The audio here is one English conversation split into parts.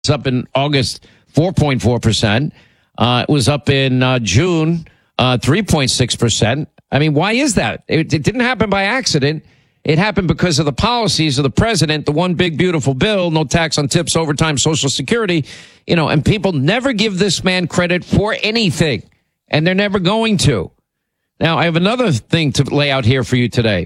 It's up in August 4.4%. It was up in June 3.6%. I mean, why is that? It didn't happen by accident. It happened because of the policies of the president, the one big beautiful bill, no tax on tips, overtime, Social Security, and people never give this man credit for anything, and they're never going to. Now, I have another thing to lay out here for you today.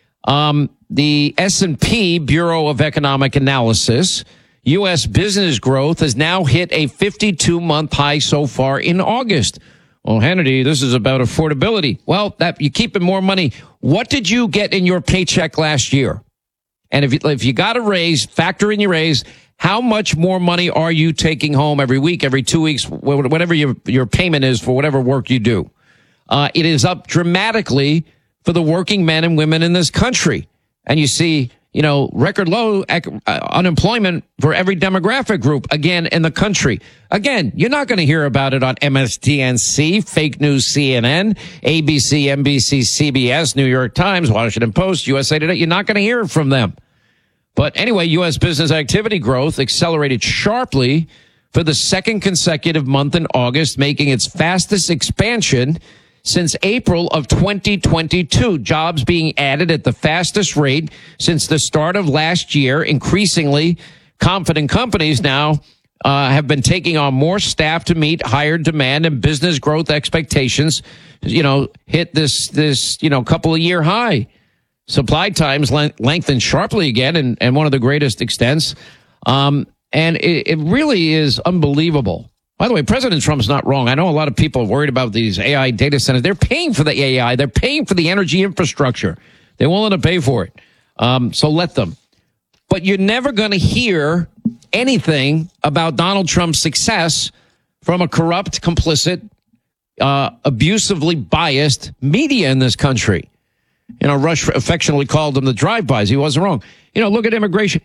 The S&P Bureau of Economic Analysis, U.S. business growth has now hit a 52-month high so far in August. Well, Hannity, this is about affordability. Well, that you keeping more money. What did you get in your paycheck last year? And if you got a raise, factor in your raise, how much more money are you taking home every week, every 2 weeks, whatever your payment is for whatever work you do? It is up dramatically for the working men and women in this country. And you see, record low unemployment for every demographic group again in the country. Again, you're not going to hear about it on MSDNC, fake news CNN, ABC, NBC, CBS, New York Times, Washington Post, USA Today. You're not going to hear it from them. But anyway, U.S. business activity growth accelerated sharply for the second consecutive month in August, making its fastest expansion since April of 2022, jobs being added at the fastest rate since the start of last year. Increasingly confident companies now have been taking on more staff to meet higher demand, and business growth expectations, hit this couple of year high. Supply times lengthened sharply again, and one of the greatest extents. And it really is unbelievable. By the way, President Trump's not wrong. I know a lot of people are worried about these AI data centers. They're paying for the AI. They're paying for the energy infrastructure. They're willing to pay for it. So let them. But you're never going to hear anything about Donald Trump's success from a corrupt, complicit, abusively biased media in this country. Rush affectionately called them the drive-bys. He wasn't wrong. Look at immigration.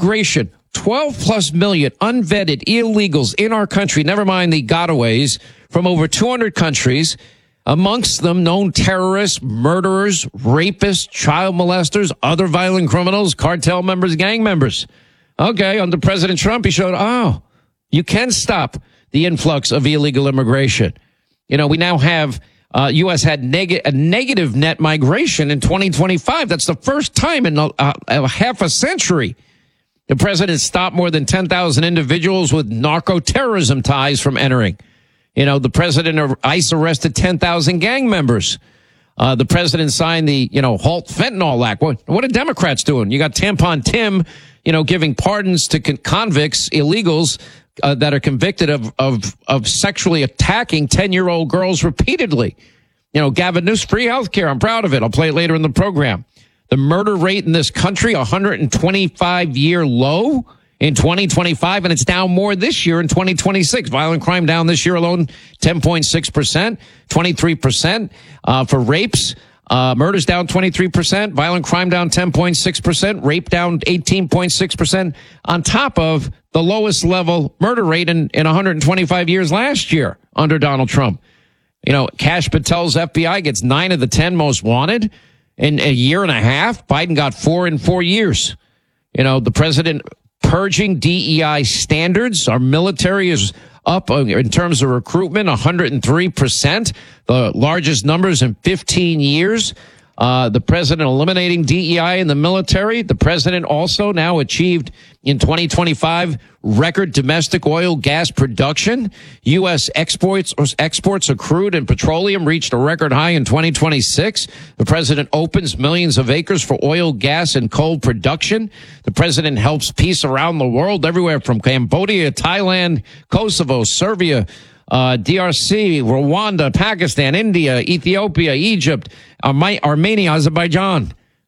12 plus million unvetted illegals in our country, never mind the gotaways from over 200 countries, amongst them known terrorists, murderers, rapists, child molesters, other violent criminals, cartel members, gang members. Okay, under President Trump, he showed, you can stop the influx of illegal immigration. We now have U.S. had a negative net migration in 2025. That's the first time in a half a century. The president stopped more than 10,000 individuals with narco-terrorism ties from entering. The president of ICE arrested 10,000 gang members. The president signed the, Halt Fentanyl Act. What are Democrats doing? You got Tampon Tim, giving pardons to convicts, illegals, that are convicted of sexually attacking 10-year-old girls repeatedly. Gavin Newsom, free health care. I'm proud of it. I'll play it later in the program. The murder rate in this country, 125-year low in 2025, and it's down more this year in 2026. Violent crime down this year alone, 10.6%, 23% for rapes. Murders down 23%, violent crime down 10.6%, rape down 18.6%, on top of the lowest level murder rate in 125 years last year under Donald Trump. Kash Patel's FBI gets 9 of the 10 most wanted in a year and a half. Biden got 4 in 4 years. The president purging DEI standards. Our military is up in terms of recruitment, 103%, the largest numbers in 15 years. The president eliminating DEI in the military. The president also now achieved in 2025 record domestic oil gas production. U.S. exports of crude and petroleum reached a record high in 2026. The president opens millions of acres for oil, gas, and coal production. The president helps peace around the world, everywhere from Cambodia, Thailand, Kosovo, Serbia, DRC, Rwanda, Pakistan, India, Ethiopia, Egypt, Armenia, Azerbaijan.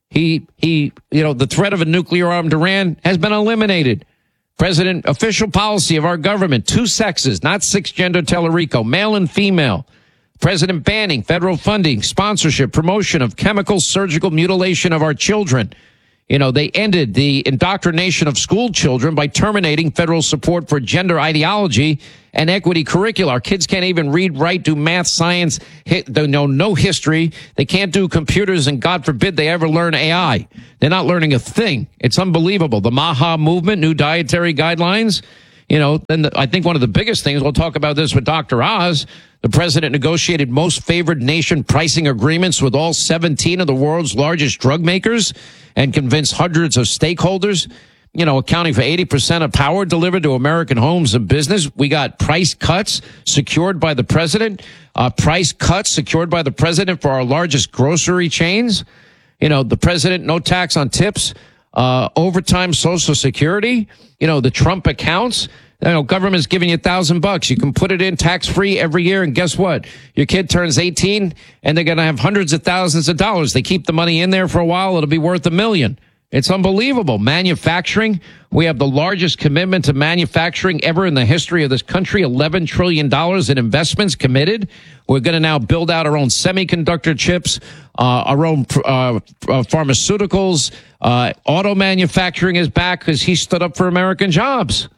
The threat of a nuclear armed Iran has been eliminated. President, official policy of our government, 2 sexes, not 6-gender Tellerico, male and female. President banning federal funding, sponsorship, promotion of chemical surgical mutilation of our children. They ended the indoctrination of school children by terminating federal support for gender ideology and equity curricula. Our kids can't even read, write, do math, science, they know no history. They can't do computers, and God forbid they ever learn AI. They're not learning a thing. It's unbelievable. The MAHA movement, new dietary guidelines. Then I think one of the biggest things, we'll talk about this with Dr. Oz, the president negotiated most favored nation pricing agreements with all 17 of the world's largest drug makers and convinced hundreds of stakeholders, accounting for 80% of power delivered to American homes and business. We got price cuts secured by the president, for our largest grocery chains. The president, no tax on tips, overtime Social Security, the Trump accounts. Government's giving you $1,000. You can put it in tax-free every year, and guess what? Your kid turns 18, and they're going to have hundreds of thousands of dollars. They keep the money in there for a while, it'll be worth $1 million. It's unbelievable. Manufacturing, we have the largest commitment to manufacturing ever in the history of this country, $11 trillion in investments committed. We're going to now build out our own semiconductor chips, our own pharmaceuticals. Auto manufacturing is back because he stood up for American jobs.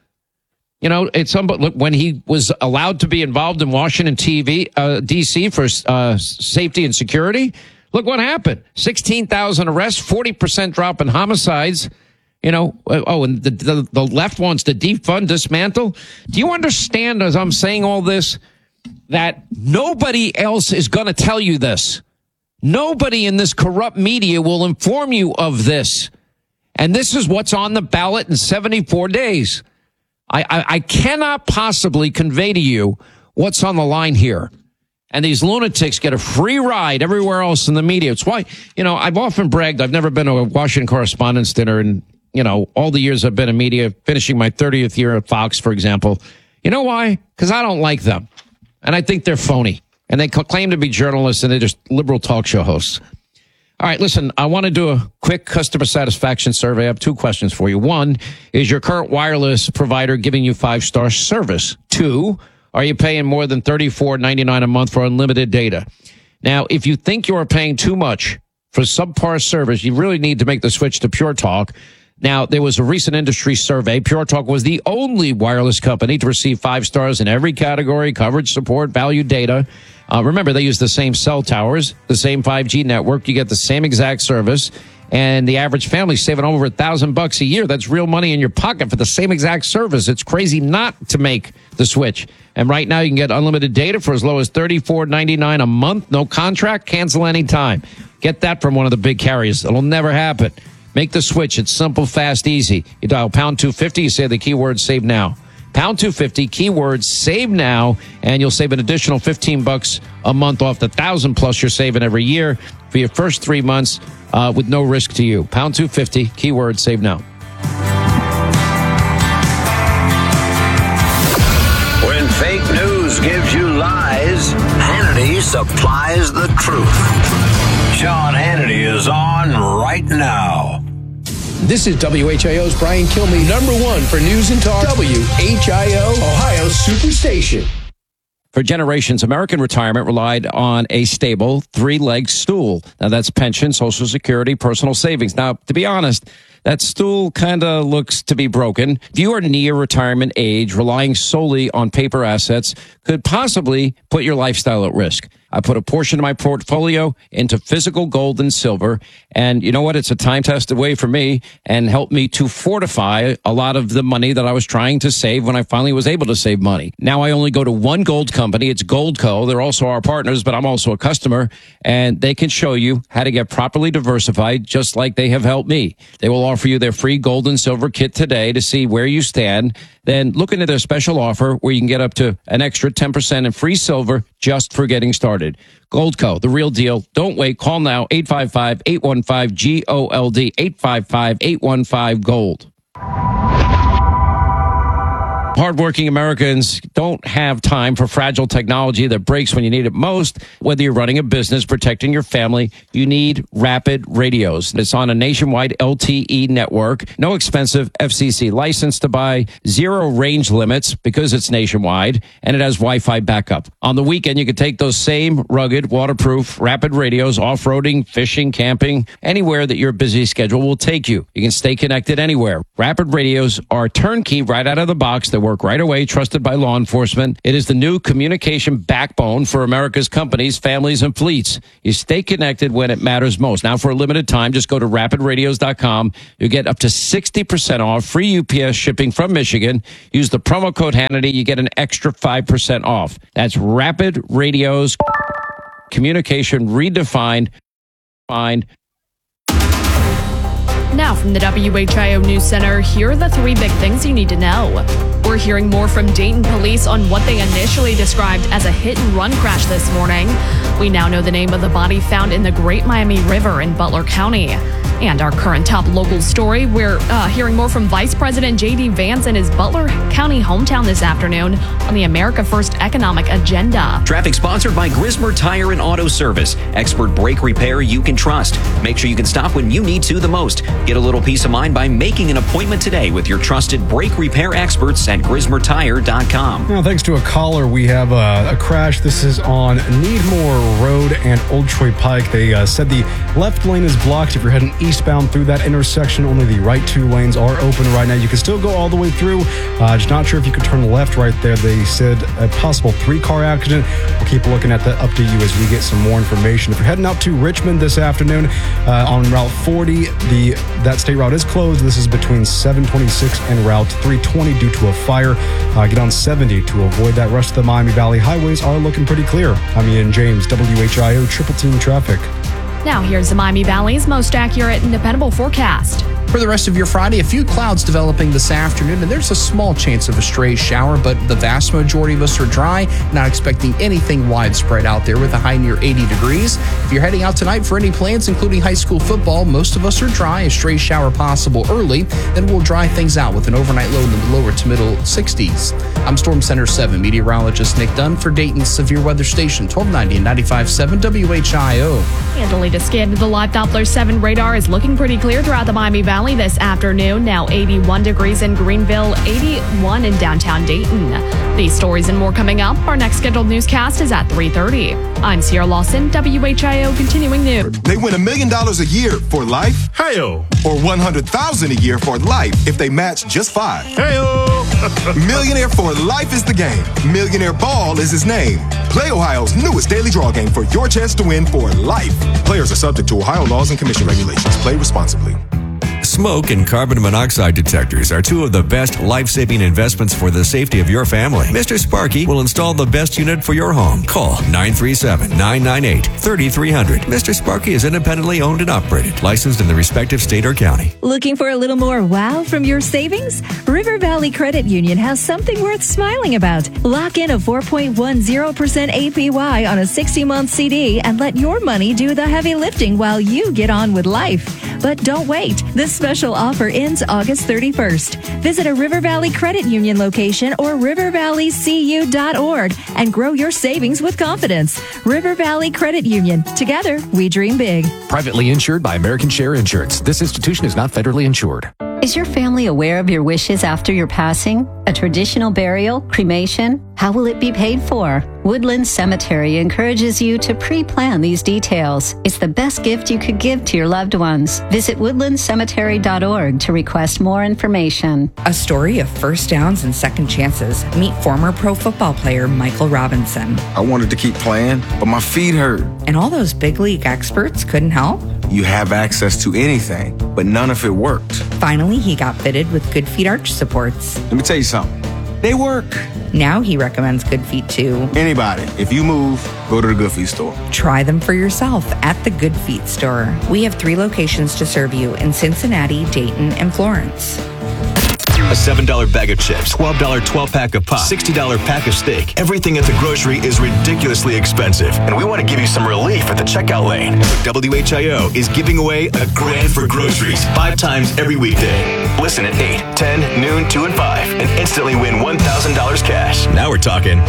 Look, when he was allowed to be involved in Washington D.C. for safety and security, look what happened. 16,000 arrests, 40% drop in homicides. And the left wants to defund, dismantle. Do you understand, as I'm saying all this, that nobody else is going to tell you this? Nobody in this corrupt media will inform you of this. And this is what's on the ballot in 74 days. I cannot possibly convey to you what's on the line here. And these lunatics get a free ride everywhere else in the media. It's why, I've often bragged, I've never been to a Washington Correspondents' Dinner in, all the years I've been in media, finishing my 30th year at Fox, for example. You know why? Because I don't like them. And I think they're phony. And they claim to be journalists, and they're just liberal talk show hosts. All right, listen, I want to do a quick customer satisfaction survey. I have 2 questions for you. 1, is your current wireless provider giving you 5-star service? 2, are you paying more than $34.99 a month for unlimited data? Now, if you think you are paying too much for subpar service, you really need to make the switch to Pure Talk. Now, there was a recent industry survey. Pure Talk was the only wireless company to receive 5 stars in every category: coverage, support, value, data. Remember, they use the same cell towers, the same 5G network. You get the same exact service, and the average family saving over $1,000 a year. That's real money in your pocket for the same exact service. It's crazy not to make the switch. And right now, you can get unlimited data for as low as $34.99 a month. No contract, cancel anytime. Get that from one of the big carriers. It'll never happen. Make the switch. It's simple, fast, easy. You dial pound 250. You say the keyword save now. Pound 250, keyword save now, and you'll save an additional $15 a month off the $1,000+ you're saving every year for your first 3 months with no risk to you. Pound 250, keyword save now. When fake news gives you lies, Hannity supplies the truth. Sean Hannity is on right now. This is WHIO's Brian Kilmeade, #1 for news and talk. WHIO, Ohio's Superstation. For generations, American retirement relied on a stable 3-legged stool. Now, that's pension, Social Security, personal savings. Now, to be honest, that stool kind of looks to be broken. If you are near retirement age, relying solely on paper assets could possibly put your lifestyle at risk. I put a portion of my portfolio into physical gold and silver, and you know what? It's a time-tested way for me and helped me to fortify a lot of the money that I was trying to save when I finally was able to save money. Now I only go to one gold company. It's Goldco. They're also our partners, but I'm also a customer, and they can show you how to get properly diversified just like they have helped me. They will offer you their free gold and silver kit today to see where you stand. Then look into their special offer where you can get up to an extra 10% in free silver just for getting started. Goldco, the real deal. Don't wait. Call now, 855-815-GOLD, 855-815-GOLD. Hardworking Americans don't have time for fragile technology that breaks when you need it most. Whether you're running a business, protecting your family, you need Rapid Radios. It's on a nationwide LTE network. No expensive FCC license to buy, 0 range limits because it's nationwide, and it has Wi-Fi backup. On the weekend, you can take those same rugged, waterproof Rapid Radios off-roading, fishing, camping, anywhere that your busy schedule will take you. You can stay connected anywhere. Rapid Radios are turnkey right out of the box. They work work right away, trusted by law enforcement. It is the new communication backbone for America's companies, families, and fleets. You stay connected when it matters most. Now, for a limited time, just go to rapidradios.com. You get up to 60% off, free UPS shipping from Michigan. Use the promo code Hannity. You get an extra 5% off. That's Rapid Radios. Communication redefined. Now from the WHIO News Center, here are the three big things you need to know. We're hearing more from Dayton police on what they initially described as a hit-and-run crash this morning. We now know the name of the body found in the Great Miami River in Butler County. And our current top local story, we're hearing more from Vice President J.D. Vance in his Butler County hometown this afternoon on the America First economic agenda. Traffic sponsored by Grismer Tire and Auto Service. Expert brake repair you can trust. Make sure you can stop when you need to the most. Get a little peace of mind by making an appointment today with your trusted brake repair experts at GrismerTire.com. Now, thanks to a caller, we have a crash. This is on Needmore Road and Old Troy Pike. They said the left lane is blocked. If you're heading eastbound through that intersection, only the right two lanes are open right now. You can still go all the way through. Just not sure if you could turn left right there. They said a possible 3-car accident. We'll keep looking at that, up to you as we get some more information. If you're heading out to Richmond this afternoon on Route 40, that state route is closed. This is between 726 and Route 320 due to a fire. Get on 70 to avoid that. Rest of the Miami Valley highways are looking pretty clear. I'm Ian James, WHIO Triple Team Traffic. Now here's the Miami Valley's most accurate and dependable forecast. For the rest of your Friday, a few clouds developing this afternoon, and there's a small chance of a stray shower, but the vast majority of us are dry, not expecting anything widespread out there with a high near 80 degrees. If you're heading out tonight for any plans, including high school football, most of us are dry, a stray shower possible early, then we'll dry things out with an overnight low in the lower to middle 60s. I'm Storm Center 7 meteorologist Nick Dunn for Dayton's Severe Weather Station, 1290 and 95.7 WHIO. And the latest scan of the Live Doppler 7 radar is looking pretty clear throughout the Miami Valley this afternoon. Now 81 degrees in Greenville, 81 in downtown Dayton. These stories and more coming up. Our next scheduled newscast is at 3:30. I'm Sierra Lawson, WHIO Continuing News. They win $1 million a year for life. Hey-o. Or $100,000 a year for life if they match just 5. Hey-o. Millionaire for Life is the game. Millionaire Ball is his name. Play Ohio's newest daily draw game for your chance to win for life. Players are subject to Ohio laws and commission regulations. Play responsibly. Smoke and carbon monoxide detectors are two of the best life-saving investments for the safety of your family. Mr. Sparky will install the best unit for your home. Call 937-998-3300. Mr. Sparky is independently owned and operated, licensed in the respective state or county. Looking for a little more wow from your savings? River Valley Credit Union has something worth smiling about. Lock in a 4.10% APY on a 60-month CD and let your money do the heavy lifting while you get on with life. But don't wait. This special offer ends August 31st. Visit a River Valley Credit Union location or rivervalleycu.org and grow your savings with confidence. River Valley Credit Union. Together, we dream big. Privately insured by American Share Insurance. This institution is not federally insured. Is your family aware of your wishes after your passing? A traditional burial? Cremation? How will it be paid for? Woodland Cemetery encourages you to pre-plan these details. It's the best gift you could give to your loved ones. Visit woodlandcemetery.org to request more information. A story of first downs and second chances. Meet former pro football player Michael Robinson. I wanted to keep playing, but my feet hurt. And all those big league experts couldn't help? You have access to anything, but none of it worked. Finally, he got fitted with Good Feet arch supports. Let me tell you something. They work. Now he recommends Good Feet to anybody. If you move, go to the Good Feet store. Try them for yourself at the Good Feet store. We have 3 locations to serve you in Cincinnati, Dayton, and Florence. A $7 bag of chips, $12 12-pack of pop, $60 pack of steak. Everything at the grocery is ridiculously expensive, and we want to give you some relief at the checkout lane. WHIO is giving away $1,000 for groceries 5 times every weekday. Listen at 8, 10, noon, 2, and 5, and instantly win $1,000 cash. Now we're talking.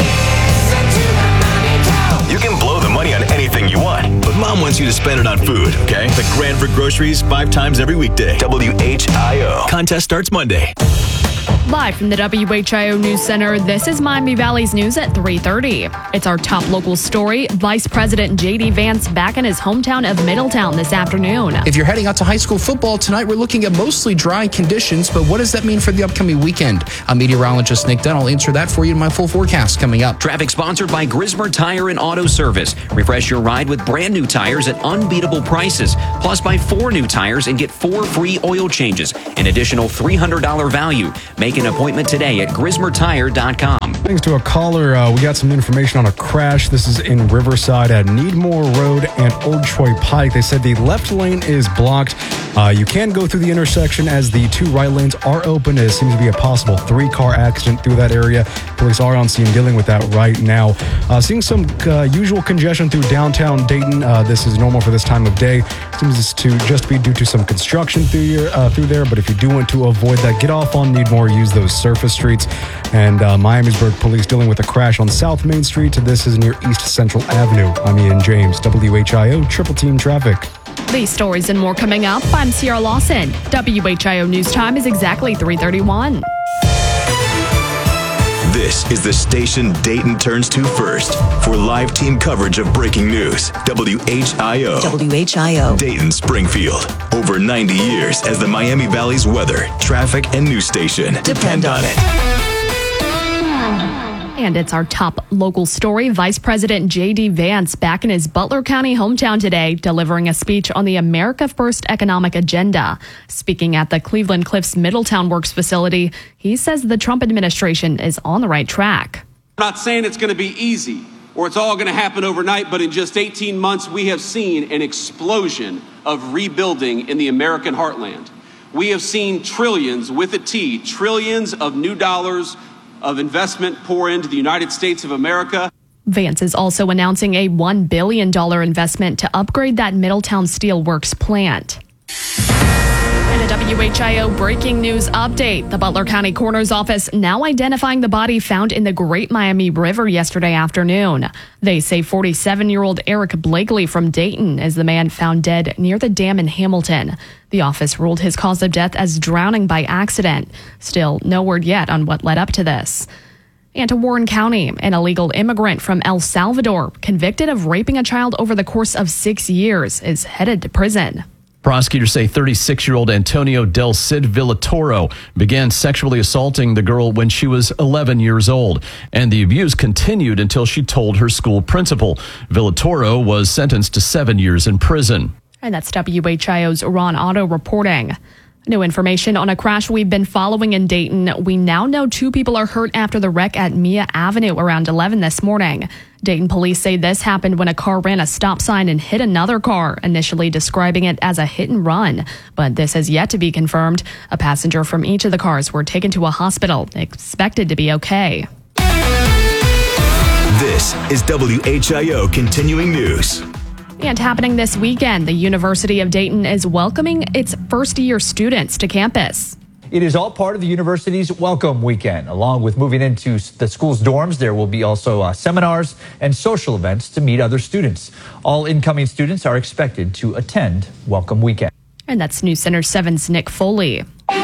You can blow the money on anything you want, but Mom wants you to spend it on food, okay? $1,000 for groceries 5 times every weekday. WHIO. Contest starts Monday. Live from the WHIO News Center, this is Miami Valley's news at 3:30. It's our top local story. Vice President J.D. Vance back in his hometown of Middletown this afternoon. If you're heading out to high school football tonight, we're looking at mostly dry conditions, but what does that mean for the upcoming weekend? I'm meteorologist Nick Dunn. I'll answer that for you in my full forecast coming up. Traffic sponsored by Grismer Tire and Auto Service. Refresh your ride with brand new tires at unbeatable prices. Plus, buy 4 new tires and get 4 free oil changes. An additional $300 value. Make an appointment today at GrismerTire.com. Thanks to a caller, we got some information on a crash. This is in Riverside at Needmore Road and Old Troy Pike. They said the left lane is blocked. You can go through the intersection as the 2 right lanes are open. It seems to be a possible 3-car accident through that area. Police are on scene dealing with that right now. Seeing some usual congestion through downtown Dayton. This is normal for this time of day. Seems to just be due to some construction through there. But if you do want to avoid that, get off on Needmore. Use those surface streets. And Miamisburg Police dealing with a crash on South Main Street. This is near East Central Avenue. I'm Ian James, WHIO Triple Team Traffic. These stories and more coming up. I'm Sierra Lawson. WHIO News Time is exactly 3:31. This is the station Dayton turns to first for live team coverage of breaking news. WHIO. WHIO. Dayton Springfield. Over 90 years as the Miami Valley's weather, traffic, and news station. Depend on it. And it's our top local story. Vice President J.D. Vance back in his Butler County hometown today, delivering a speech on the America First economic agenda. Speaking at the Cleveland Cliffs Middletown Works facility, he says the Trump administration is on the right track. I'm not saying it's going to be easy or it's all going to happen overnight, but in just 18 months, we have seen an explosion of rebuilding in the American heartland. We have seen trillions, with a T, trillions of new dollars of investment pour into the United States of America. Vance is also announcing a $1 billion investment to upgrade that Middletown Steel Works plant. And a WHIO breaking news update. The Butler County Coroner's Office now identifying the body found in the Great Miami River yesterday afternoon. They say 47-year-old Eric Blakely from Dayton is the man found dead near the dam in Hamilton. The office ruled his cause of death as drowning by accident. Still, no word yet on what led up to this. And to Warren County, an illegal immigrant from El Salvador, convicted of raping a child over the course of 6 years, is headed to prison. Prosecutors say 36-year-old Antonio Del Cid Villatoro began sexually assaulting the girl when she was 11 years old, and the abuse continued until she told her school principal. Villatoro was sentenced to 7 years in prison. And that's WHIO's Ron Otto reporting. New information on a crash we've been following in Dayton. We now know 2 people are hurt after the wreck at Mia Avenue around 11 this morning. Dayton police say this happened when a car ran a stop sign and hit another car, initially describing it as a hit and run. But this has yet to be confirmed. A passenger from each of the cars were taken to a hospital, expected to be okay. This is WHIO Continuing News. And happening this weekend, the University of Dayton is welcoming its first-year students to campus. It is all part of the university's Welcome Weekend. Along with moving into the school's dorms, there will be also seminars and social events to meet other students. All incoming students are expected to attend Welcome Weekend. And that's News Center 7's Nick Foley.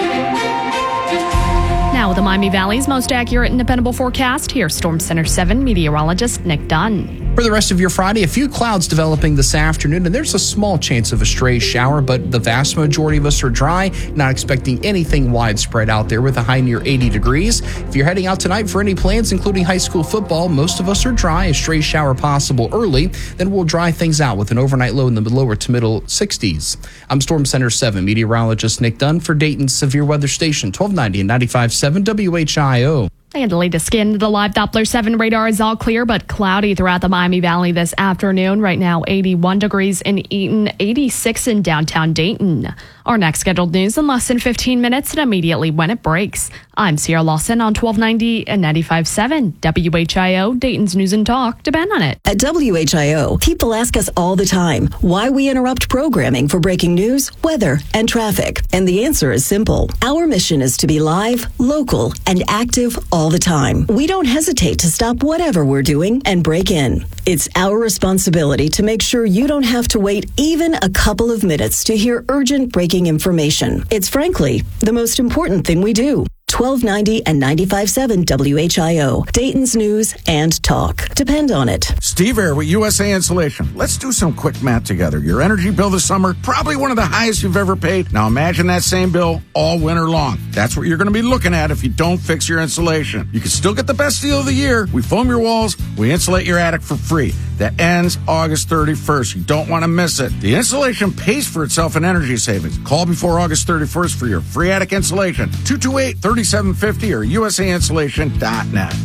Now, the Miami Valley's most accurate and dependable forecast. Here's Storm Center 7 meteorologist Nick Dunn. For the rest of your Friday, a few clouds developing this afternoon, and there's a small chance of a stray shower, but the vast majority of us are dry, not expecting anything widespread out there with a high near 80 degrees. If you're heading out tonight for any plans, including high school football, most of us are dry, a stray shower possible early, then we'll dry things out with an overnight low in the lower to middle 60s. I'm Storm Center 7 meteorologist Nick Dunn for Dayton's Severe Weather Station, 1290 and 95.7 WHIO. And the latest scan, the live Doppler 7 radar is all clear, but cloudy throughout the Miami Valley this afternoon. Right now, 81 degrees in Eaton, 86 in downtown Dayton. Our next scheduled news in less than 15 minutes and immediately when it breaks. I'm Sierra Lawson on 1290 and 95.7 WHIO, Dayton's News and Talk. Depend on it. At WHIO, people ask us all the time why we interrupt programming for breaking news, weather, and traffic. And the answer is simple. Our mission is to be live, local, and active all the time. We don't hesitate to stop whatever we're doing and break in. It's our responsibility to make sure you don't have to wait even a couple of minutes to hear urgent breaking information. It's frankly the most important thing we do. 1290 and 95.7 WHIO. Dayton's News and Talk. Depend on it. Steve Air with USA Insulation. Let's do some quick math together. Your energy bill this summer, probably one of the highest you've ever paid. Now imagine that same bill all winter long. That's what you're going to be looking at if you don't fix your insulation. You can still get the best deal of the year. We foam your walls. We insulate your attic for free. That ends August 31st. You don't want to miss it. The insulation pays for itself in energy savings. Call before August 31st for your free attic insulation. 228-3750 or usainsulation.net.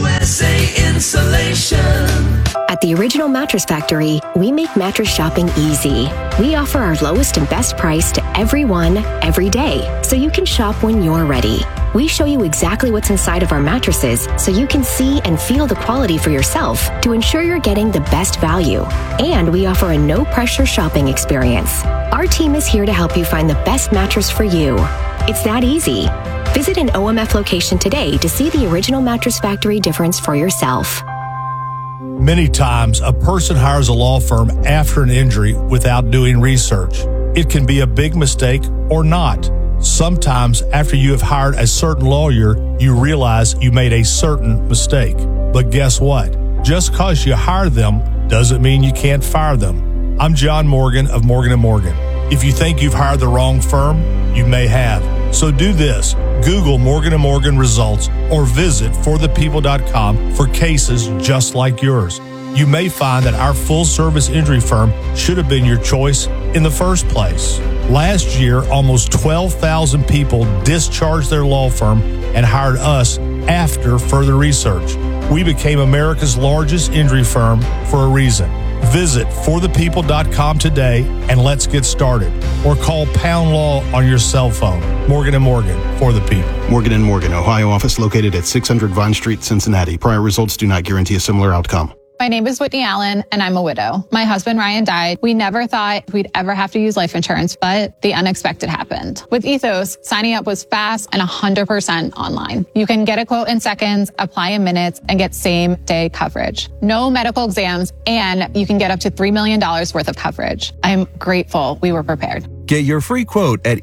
USA Insulation. At the Original Mattress Factory, we make mattress shopping easy. We offer our lowest and best price to everyone, every day, so you can shop when you're ready. We show you exactly what's inside of our mattresses so you can see and feel the quality for yourself to ensure you're getting the best value. And we offer a no-pressure shopping experience. Our team is here to help you find the best mattress for you. It's that easy. Visit an OMF location today to see the Original Mattress Factory difference for yourself. Many times, a person hires a law firm after an injury without doing research. It can be a big mistake or not. Sometimes, after you have hired a certain lawyer, you realize you made a certain mistake. But guess what? Just because you hire them doesn't mean you can't fire them. I'm John Morgan of Morgan & Morgan. If you think you've hired the wrong firm, you may have. So do this. Google Morgan & Morgan results or visit forthepeople.com for cases just like yours. You may find that our full-service injury firm should have been your choice in the first place. Last year, almost 12,000 people discharged their law firm and hired us after further research. We became America's largest injury firm for a reason. Visit forthepeople.com today and let's get started. Or call Pound Law on your cell phone. Morgan & Morgan, for the people. Morgan & Morgan, Ohio office located at 600 Vine Street, Cincinnati. Prior results do not guarantee a similar outcome. My name is Whitney Allen, and I'm a widow. My husband, Ryan, died. We never thought we'd ever have to use life insurance, but the unexpected happened. With Ethos, signing up was fast and 100% online. You can get a quote in seconds, apply in minutes, and get same-day coverage. No medical exams, and you can get up to $3 million worth of coverage. I'm grateful we were prepared. Get your free quote at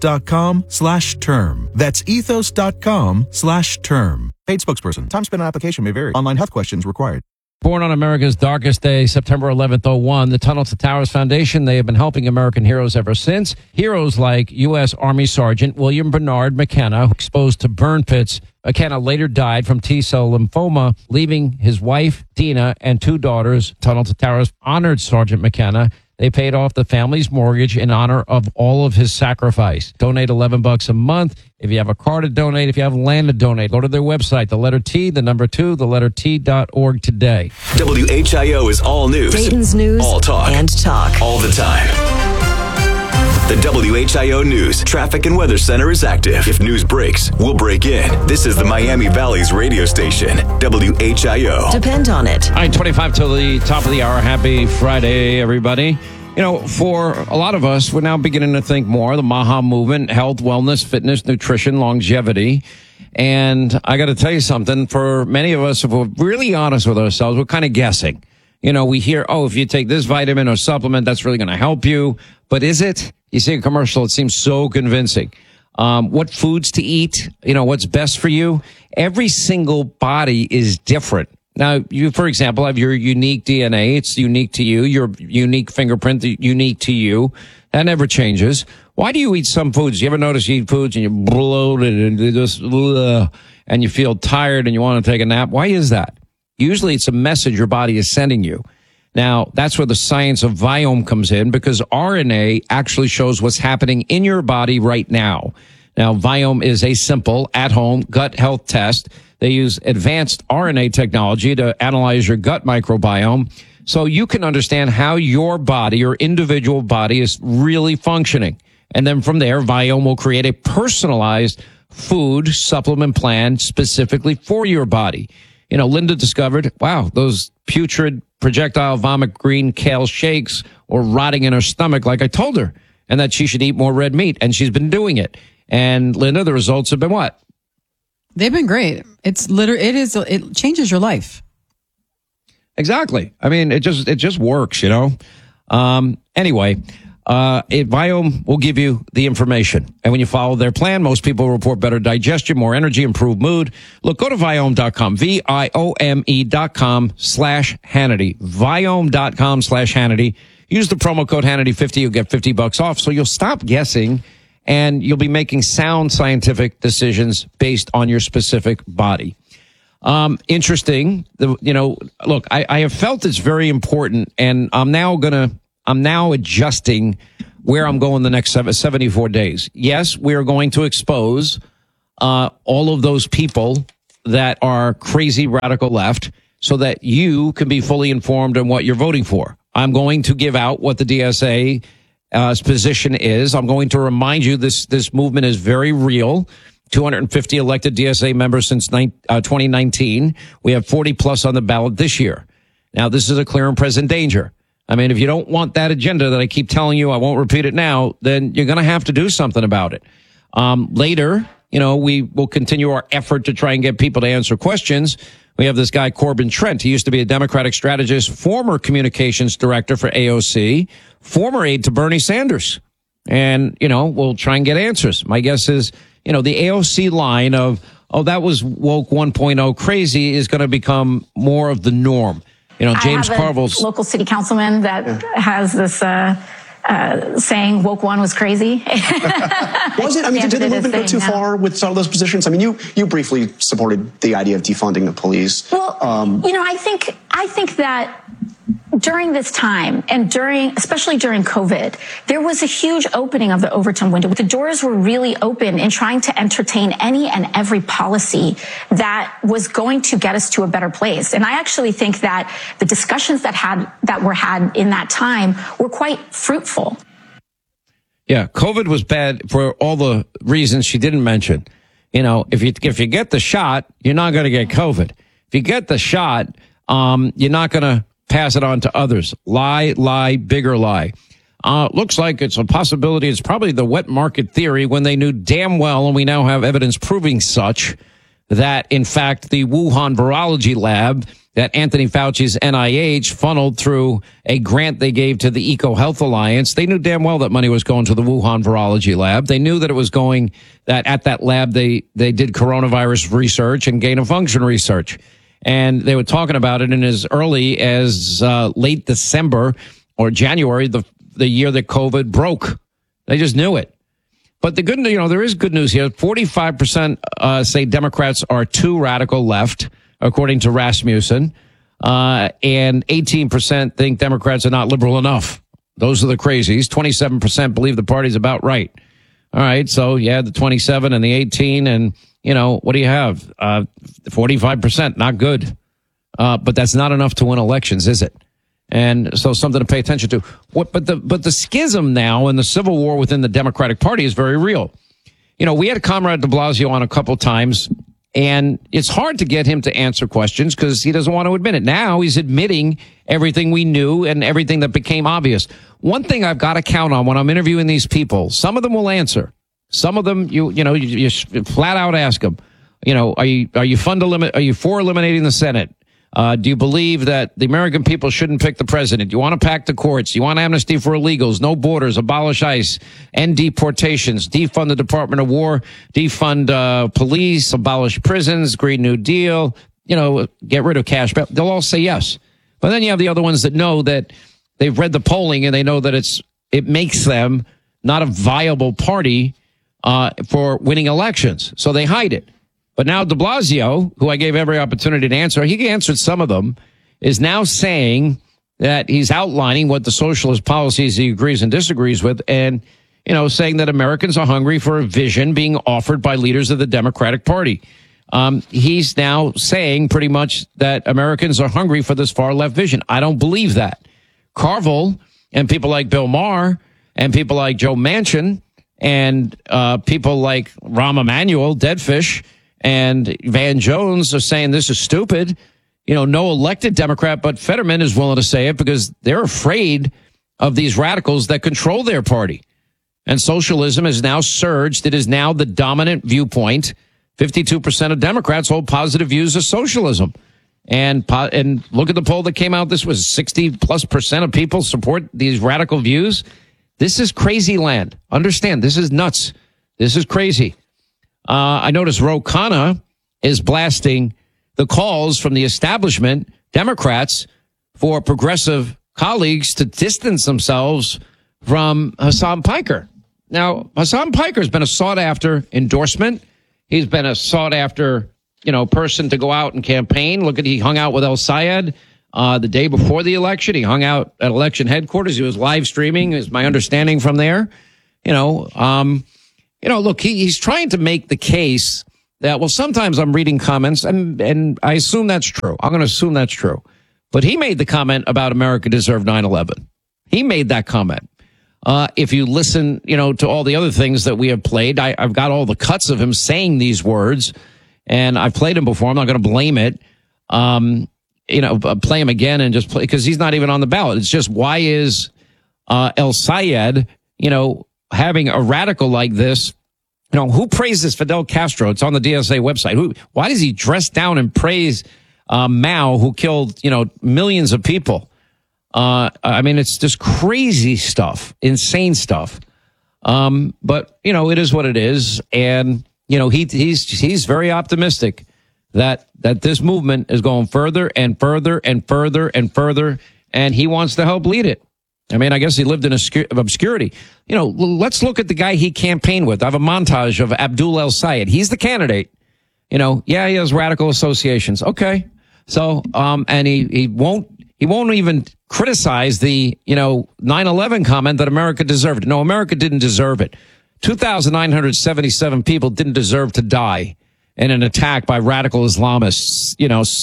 ethos.com/term. That's ethos.com/term. Paid spokesperson. Time spent on application may vary. Online health questions required. Born on America's darkest day, September 11th, 2001, the Tunnel to Towers Foundation, they have been helping American heroes ever since. Heroes like U.S. Army Sergeant William Bernard McKenna, exposed to burn pits. McKenna later died from T-cell lymphoma, leaving his wife, Dina, and 2 daughters. Tunnel to Towers honored Sergeant McKenna. They paid off the family's mortgage in honor of all of his sacrifice. Donate $11 a month. If you have a car to donate, if you have land to donate, go to their website, the letter T, the number 2, the letter T.org today. WHIO is all news. Dayton's News all talk. And talk. All the time. The WHIO News Traffic and Weather Center is active. If news breaks, we'll break in. This is the Miami Valley's radio station, WHIO. Depend on it. All right, 25 till the top of the hour. Happy Friday, everybody. You know, for a lot of us, we're now beginning to think more the MAHA movement, health, wellness, fitness, nutrition, longevity. And I got to tell you something, for many of us, if we're really honest with ourselves, we're kind of guessing. You know, we hear, oh, if you take this vitamin or supplement, that's really going to help you. But is it? You see a commercial, it seems so convincing. What foods to eat, you know, what's best for you. Every single body is different. Now, you, for example, have your unique DNA. It's unique to you. Your unique fingerprint, unique to you. That never changes. Why do you eat some foods? You ever notice you eat foods and you're bloated and just, and you feel tired and you want to take a nap? Why is that? Usually it's a message your body is sending you. Now, that's where the science of Viome comes in, because RNA actually shows what's happening in your body right now. Now, Viome is a simple, at-home gut health test. They use advanced RNA technology to analyze your gut microbiome so you can understand how your body, your individual body, is really functioning. And then from there, Viome will create a personalized food supplement plan specifically for your body. You know, Linda discovered, wow, those putrid projectile vomit green kale shakes were rotting in her stomach like I told her, and that she should eat more red meat. And she's been doing it. And Linda, the results have been what? They've been great. It changes your life. Exactly. I mean, it just works, you know? Anyway, Viome will give you the information. And when you follow their plan, most people report better digestion, more energy, improved mood. Look, go to Viome.com, Viome.com/Hannity, Viome.com/Hannity. Use the promo code Hannity50. You'll get $50 off. So you'll stop guessing and you'll be making sound scientific decisions based on your specific body. Interesting. Look, I have felt it's very important, and I'm now adjusting where I'm going the next 74 days. Yes, we are going to expose all of those people that are crazy radical left so that you can be fully informed on what you're voting for. I'm going to give out what the DSA's position is. I'm going to remind you this movement is very real. 250 elected DSA members since 2019. We have 40 plus on the ballot this year. Now, this is a clear and present danger. I mean, if you don't want that agenda that I keep telling you, I won't repeat it now, then you're going to have to do something about it. Later, we will continue our effort to try and get people to answer questions. We have this guy, Corbin Trent. He used to be a Democratic strategist, former communications director for AOC, former aide to Bernie Sanders. And, we'll try and get answers. My guess is, the AOC line of, that was woke 1.0 crazy is going to become more of the norm. James Carville's local city councilman that has this saying woke one was crazy. Was it? I mean, did the movement go too far with some of those positions? I mean, you briefly supported the idea of defunding the police. Well, I think that during this time and especially during COVID, there was a huge opening of the Overton window. The doors were really open in trying to entertain any and every policy that was going to get us to a better place. And I actually think that the discussions that were had in that time were quite fruitful. Yeah, COVID was bad for all the reasons she didn't mention. If you get the shot, you're not going to get COVID. If you get the shot, you're not going to pass it on to others. Lie, bigger lie. Looks like it's a possibility. It's probably the wet market theory when they knew damn well, and we now have evidence proving such, that in fact the Wuhan virology lab that Anthony Fauci's NIH funneled through a grant they gave to the EcoHealth Alliance. They knew damn well that money was going to the Wuhan virology lab. They knew that it was going, that at that lab they did coronavirus research and gain of function research. And they were talking about it in as early as late December or January, the year that COVID broke. They just knew it. But the good news, there is good news here. 45% say Democrats are too radical left, according to Rasmussen, and 18% think Democrats are not liberal enough. Those are the crazies. 27% believe the party's about right. All right, so the 27 and the 18 and what do you have? 45%, not good. But that's not enough to win elections, is it? And so something to pay attention to. But the schism now and the civil war within the Democratic Party is very real. We had Comrade de Blasio on a couple times, and it's hard to get him to answer questions because he doesn't want to admit it. Now he's admitting everything we knew and everything that became obvious. One thing I've got to count on when I'm interviewing these people, some of them will answer. Some of them, you flat out ask them, are you for eliminating the Senate? Do you believe that the American people shouldn't pick the president? You want to pack the courts? You want amnesty for illegals? No borders? Abolish ICE? End deportations? Defund the Department of War? Defund police? Abolish prisons? Green New Deal? Get rid of cash bail? They'll all say yes. But then you have the other ones that know that they've read the polling and they know that it makes them not a viable party for winning elections. So they hide it. But now de Blasio, who I gave every opportunity to answer, he answered some of them, is now saying that he's outlining what the socialist policies he agrees and disagrees with, and, saying that Americans are hungry for a vision being offered by leaders of the Democratic Party. He's now saying pretty much that Americans are hungry for this far left vision. I don't believe that. Carville and people like Bill Maher and people like Joe Manchin and people like Rahm Emanuel, Deadfish, and Van Jones are saying this is stupid. No elected Democrat, but Fetterman is willing to say it because they're afraid of these radicals that control their party. And socialism has now surged. It is now the dominant viewpoint. 52% of Democrats hold positive views of socialism. And look at the poll that came out. This was 60+% of people support these radical views. This is crazy land. Understand, this is nuts. This is crazy. I noticed Ro Khanna is blasting the calls from the establishment Democrats for progressive colleagues to distance themselves from Hassan Piker. Now, Hassan Piker has been a sought-after endorsement. He's been a sought-after, person to go out and campaign. Look at, he hung out with El Sayed the day before the election. He hung out at election headquarters. He was live streaming, is my understanding from there. Look, he's trying to make the case that, well, sometimes I'm reading comments and I assume that's true. I'm going to assume that's true. But he made the comment about America deserved 9/11. He made that comment. If you listen, to all the other things that we have played, I've got all the cuts of him saying these words, and I've played him before. I'm not going to blame it. Play him again and just play, because he's not even on the ballot. It's just, why is El Sayed, having a radical like this? Who praises Fidel Castro? It's on the DSA website. Why does he dress down and praise Mao, who killed, millions of people? It's just crazy stuff, insane stuff. But it is what it is. And, he's very optimistic that this movement is going further and further and further and further. And he wants to help lead it. I guess he lived in obscurity. Let's look at the guy he campaigned with. I have a montage of Abdul El Sayed. He's the candidate. He has radical associations. Okay. So, and he won't even criticize the, 9/11 comment that America deserved it. No, America didn't deserve it. 2,977 people didn't deserve to die in an attack by radical Islamists,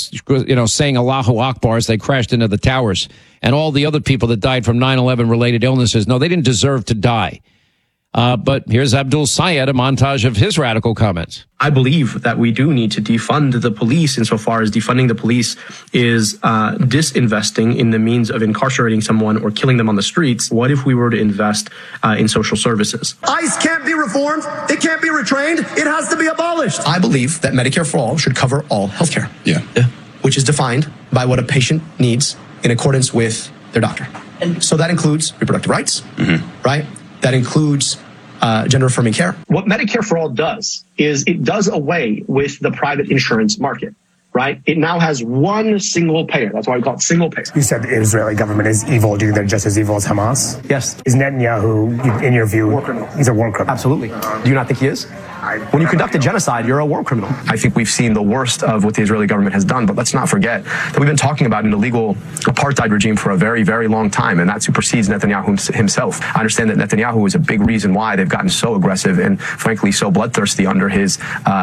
saying Allahu Akbar as they crashed into the towers, and all the other people that died from 9/11 related illnesses. No, they didn't deserve to die. But here's Abdul Sayed, a montage of his radical comments. I believe that we do need to defund the police insofar as defunding the police is disinvesting in the means of incarcerating someone or killing them on the streets. What if we were to invest in social services? ICE can't be reformed. It can't be retrained. It has to be abolished. I believe that Medicare for all should cover all healthcare. Yeah. Which is defined by what a patient needs in accordance with their doctor. And so that includes reproductive rights, right? That includes gender affirming care. What Medicare for All does is it does away with the private insurance market, right? It now has one single payer. That's why we call it single payer. You said the Israeli government is evil. Do you think they're just as evil as Hamas? Yes. Is Netanyahu, in your view, he's a war criminal? Absolutely. Do you not think he is? When you conduct a genocide, you're a war criminal. I think we've seen the worst of what the Israeli government has done, but let's not forget that we've been talking about an illegal apartheid regime for a very, very long time, and that supersedes Netanyahu himself. I understand that Netanyahu is a big reason why they've gotten so aggressive and, frankly, so bloodthirsty under his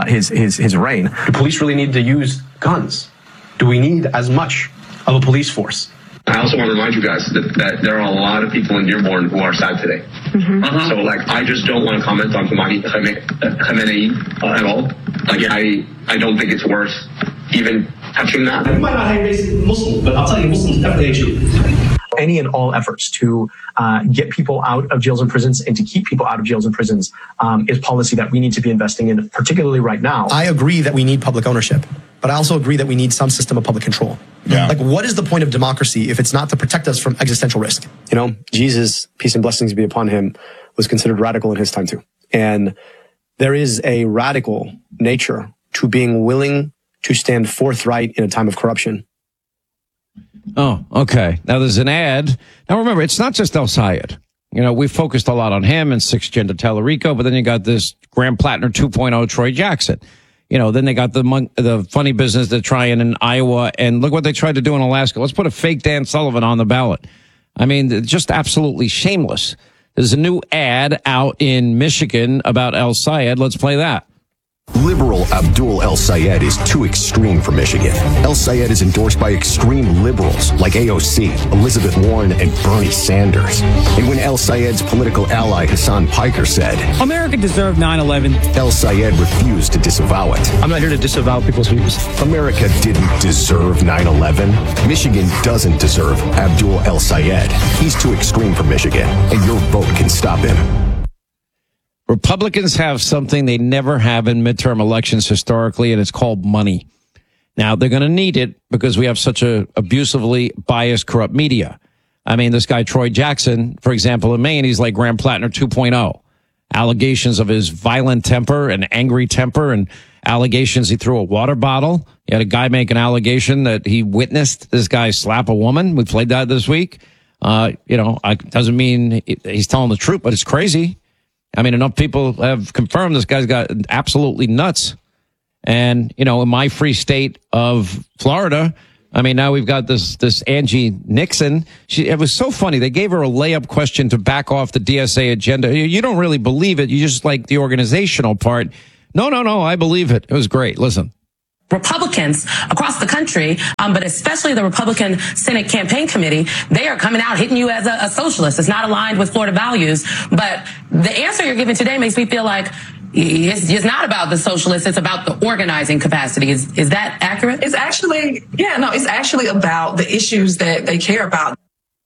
reign. Do police really need to use guns? Do we need as much of a police force? I also want to remind you guys that there are a lot of people in Dearborn who are sad today. So, I just don't want to comment on Khamenei at all. I don't think it's worth even touching that. You might not hate racist Muslims, but I'll tell you, Muslims definitely hate you. Any and all efforts to get people out of jails and prisons and to keep people out of jails and prisons is policy that we need to be investing in, particularly right now. I agree that we need public ownership, but I also agree that we need some system of public control. Yeah. What is the point of democracy if it's not to protect us from existential risk? Jesus, peace and blessings be upon him, was considered radical in his time too. And there is a radical nature to being willing to stand forthright in a time of corruption. Oh, okay. Now there's an ad. Now remember, it's not just El Sayed. We focused a lot on him and 6th Gen to Tellerico, but then you got this Graham Plattner 2.0 Troy Jackson. Then they got the funny business they're trying in Iowa, and look what they tried to do in Alaska. Let's put a fake Dan Sullivan on the ballot. Just absolutely shameless. There's a new ad out in Michigan about El Sayed. Let's play that. Liberal Abdul El Sayed is too extreme for Michigan. El Sayed is endorsed by extreme liberals like AOC, Elizabeth Warren, and Bernie Sanders. And when El Sayed's political ally Hassan Piker said, America deserved 9/11, El Sayed refused to disavow it. I'm not here to disavow people's views. America didn't deserve 9/11. Michigan doesn't deserve Abdul El Sayed. He's too extreme for Michigan, and your vote can stop him. Republicans have something they never have in midterm elections historically, and it's called money. Now, they're going to need it because we have such a abusively biased, corrupt media. I mean, this guy, Troy Jackson, for example, in Maine, he's like Graham Plattner 2.0. Allegations of his violent temper and angry temper, and allegations he threw a water bottle. You had a guy make an allegation that he witnessed this guy slap a woman. We played that this week. Doesn't mean he's telling the truth, but it's crazy. I mean, enough people have confirmed this guy's got absolutely nuts. And, in my free state of Florida, I mean, now we've got this Angie Nixon. It was so funny. They gave her a layup question to back off the DSA agenda. You don't really believe it. You just like the organizational part. No, I believe it. It was great. Listen. Republicans across the country, but especially the Republican Senate Campaign Committee, they are coming out hitting you as a socialist. It's not aligned with Florida values. But the answer you're giving today makes me feel like it's not about the socialists. It's about the organizing capacity. Is that accurate? It's actually about the issues that they care about.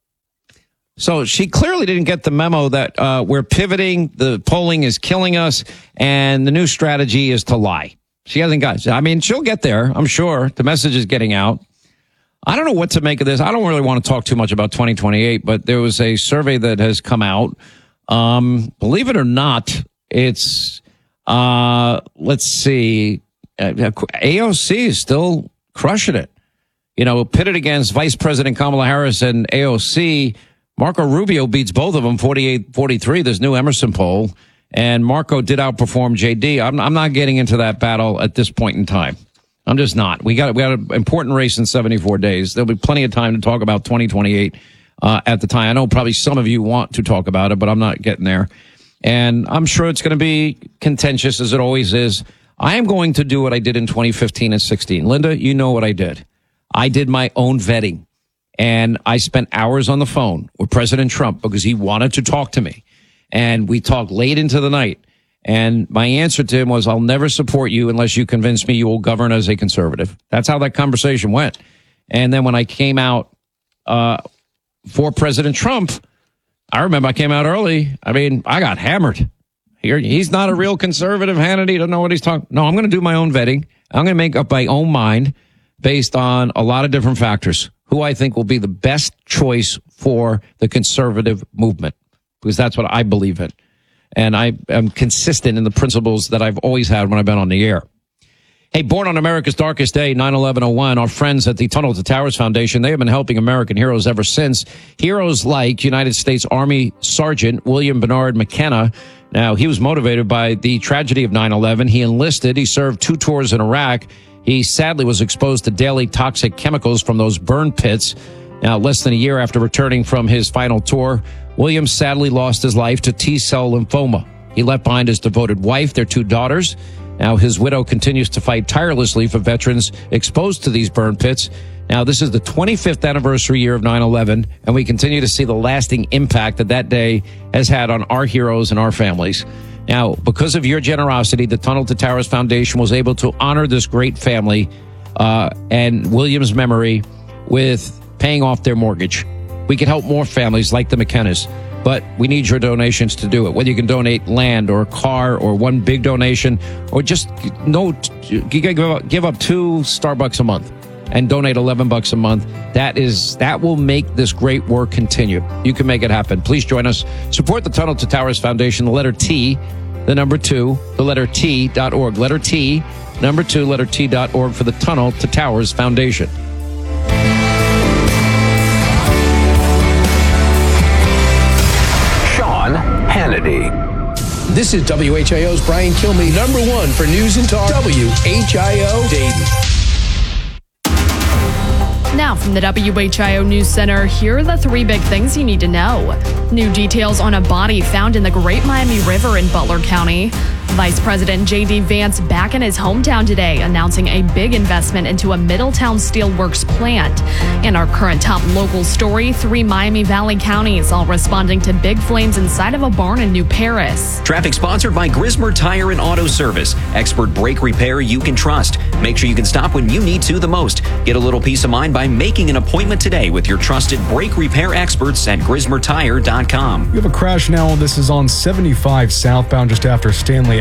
So she clearly didn't get the memo that we're pivoting, the polling is killing us, and the new strategy is to lie. She hasn't got it. I mean, she'll get there, I'm sure. The message is getting out. I don't know what to make of this. I don't really want to talk too much about 2028, but there was a survey that has come out. Believe it or not, it's, let's see, AOC is still crushing it. Pitted against Vice President Kamala Harris and AOC, Marco Rubio beats both of them 48-43, this new Emerson poll. And Marco did outperform JD. I'm not getting into that battle at this point in time. I'm just not. We got an important race in 74 days. There'll be plenty of time to talk about 2028 at the time. I know probably some of you want to talk about it, but I'm not getting there. And I'm sure it's going to be contentious, as it always is. I am going to do what I did in 2015 and 16. Linda, you know what I did. I did my own vetting. And I spent hours on the phone with President Trump because he wanted to talk to me. And we talked late into the night. And my answer to him was, I'll never support you unless you convince me you will govern as a conservative. That's how that conversation went. And then when I came out for President Trump, I remember I came out early. I mean, I got hammered. He's not a real conservative. Hannity doesn't know what he's talking. No, I'm going to do my own vetting. I'm going to make up my own mind based on a lot of different factors, who I think will be the best choice for the conservative movement, because that's what I believe in. And I am consistent in the principles that I've always had when I've been on the air. Hey, born on America's darkest day, 9/11/01, our friends at the Tunnel to Towers Foundation, they have been helping American heroes ever since. Heroes like United States Army Sergeant William Bernard McKenna. Now, he was motivated by the tragedy of 9/11. He enlisted. He served 2 tours in Iraq. He sadly was exposed to daily toxic chemicals from those burn pits. Now, less than a year after returning from his final tour, William sadly lost his life to T-cell lymphoma. He left behind his devoted wife, their 2 daughters. Now, his widow continues to fight tirelessly for veterans exposed to these burn pits. Now, this is the 25th anniversary year of 9/11, and we continue to see the lasting impact that day has had on our heroes and our families. Now, because of your generosity, the Tunnel to Towers Foundation was able to honor this great family and William's memory with paying off their mortgage. We can help more families like the McKennas, but we need your donations to do it. Whether you can donate land or a car or one big donation, or just give up 2 Starbucks a month and donate $11 a month. That will make this great work continue. You can make it happen. Please join us. Support the Tunnel to Towers Foundation, the letter T, the number 2, the letter T.org. Letter T, number 2, letter T.org for the Tunnel to Towers Foundation. Hannity. This is WHIO's Brian Kilmeade, number 1 for News and Talk, WHIO Dayton. Now from the WHIO News Center, here are the 3 big things you need to know. New details on a body found in the Great Miami River in Butler County. Vice President J.D. Vance back in his hometown today, announcing a big investment into a Middletown Steelworks plant. And our current top local story, 3 Miami Valley counties all responding to big flames inside of a barn in New Paris. Traffic sponsored by Grismer Tire and Auto Service. Expert brake repair you can trust. Make sure you can stop when you need to the most. Get a little peace of mind by making an appointment today with your trusted brake repair experts at GrismerTire.com. We have a crash now. This is on 75 southbound just after Stanley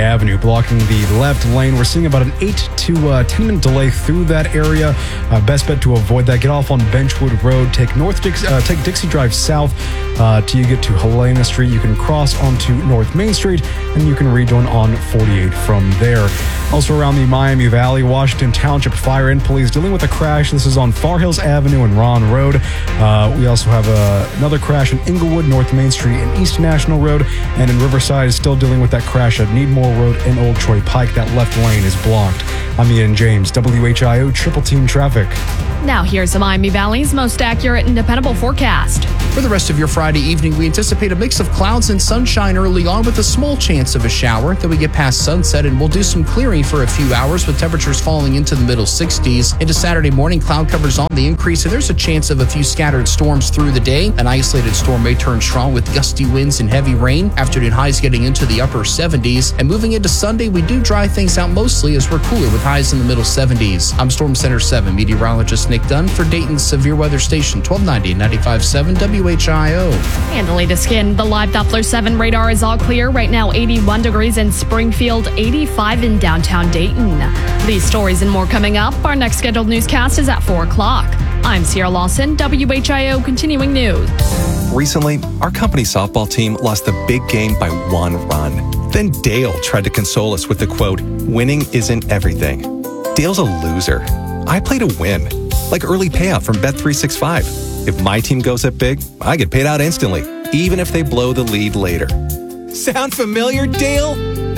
Avenue, blocking the left lane. We're seeing about an 8 to 10 minute delay through that area. Best bet to avoid that. Get off on Benchwood Road. Take take Dixie Drive south till you get to Helena Street. You can cross onto North Main Street, and you can rejoin on 48 from there. Also around the Miami Valley, Washington Township Fire and Police dealing with a crash. This is on Far Hills Avenue and Ron Road. We also have another crash in Inglewood, North Main Street and East National Road. And in Riverside is still dealing with that crash at Needmore Road and Old Troy Pike. That left lane is blocked. I'm Ian James, WHIO Triple Team Traffic. Now here's the Miami Valley's most accurate and dependable forecast. For the rest of your Friday evening, we anticipate a mix of clouds and sunshine early on with a small chance of a shower. Then we get past sunset and we'll do some clearing for a few hours with temperatures falling into the middle 60s. Into Saturday morning, cloud covers on the increase, and there's a chance of a few scattered storms through the day. An isolated storm may turn strong with gusty winds and heavy rain. Afternoon highs getting into the upper 70s. And moving into Sunday, we do dry things out mostly as we're cooler with highs in the middle 70s. I'm Storm Center 7 meteorologist Nick Dunn for Dayton's Severe Weather Station 1290 and 95.7 WHIO. And the latest skin, the live Doppler 7 radar is all clear. Right now, 81 degrees in Springfield, 85 in downtown Dayton. These stories and more coming up. Our next scheduled newscast is at 4 o'clock. I'm Sierra Lawson, WHIO Continuing News. Recently, our company softball team lost the big game by 1 run. Then Dale tried to console us with the quote, "Winning isn't everything." Dale's a loser. I play to win, like early payout from Bet365. If my team goes up big, I get paid out instantly, even if they blow the lead later. Sound familiar, Dale?